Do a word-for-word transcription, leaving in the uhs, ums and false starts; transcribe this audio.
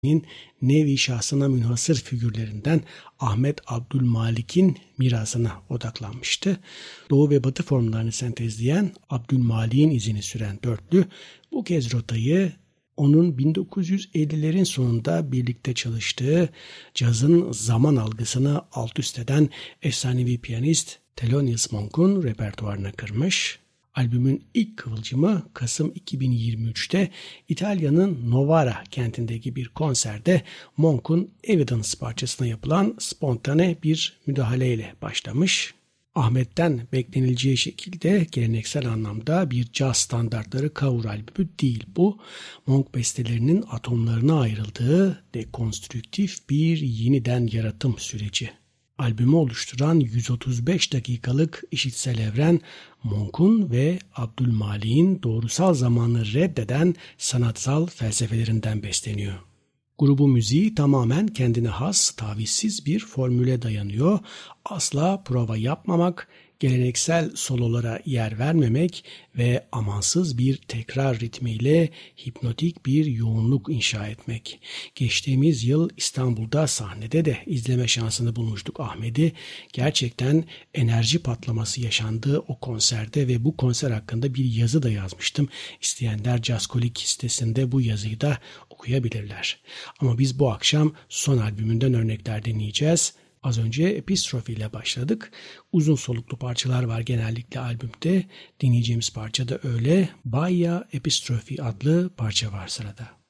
nevi şahsına münhasır figürlerinden Ahmet Abdülmalik'in mirasına odaklanmıştı. Doğu ve Batı formlarını sentezleyen Abdülmalik'in izini süren dörtlü bu kez rotayı onun bin dokuz yüz ellilerin sonunda birlikte çalıştığı cazın zaman algısını alt üst eden efsanevi piyanist Thelonious Monk'un repertuarına kırmış. Albümün ilk kıvılcımı Kasım iki bin yirmi üçte İtalya'nın Novara kentindeki bir konserde Monk'un Evidence parçasına yapılan spontane bir müdahaleyle başlamış. Ahmet'ten beklenileceği şekilde geleneksel anlamda bir caz standartları cover albümü değil bu. Monk bestelerinin atomlarına ayrıldığı dekonstrüktif bir yeniden yaratım süreci. Albümü oluşturan yüz otuz beş dakikalık işitsel evren, Monk'un ve Abdülmalik'in doğrusal zamanı reddeden sanatsal felsefelerinden besleniyor. Grubun müziği tamamen kendine has, tavizsiz bir formüle dayanıyor. Asla prova yapmamak, geleneksel sololara yer vermemek ve amansız bir tekrar ritmiyle hipnotik bir yoğunluk inşa etmek. Geçtiğimiz yıl İstanbul'da sahnede de izleme şansını bulmuştuk Ahmet'i. Gerçekten enerji patlaması yaşandığı o konserde ve bu konser hakkında bir yazı da yazmıştım. İsteyenler Jazzkolik sitesinde bu yazıyı da okuyabilirler. Ama biz bu akşam son albümünden örnekler dinleyeceğiz. Az önce Epistrophe ile başladık. Uzun soluklu parçalar var genellikle albümde. Dinleyeceğimiz parça da öyle. Baia Epistrophe adlı parça var sırada.